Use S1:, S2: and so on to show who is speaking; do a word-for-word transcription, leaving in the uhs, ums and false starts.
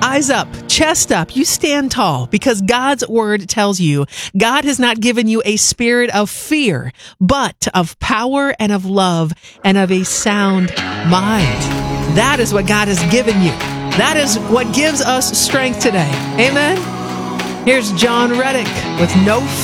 S1: rise up, chest up, you stand tall, because God's word tells you God has not given you a spirit of fear, but of power and of love and of a sound mind. That is what God has given you. That is what gives us strength today. Amen? Here's John Reddick with No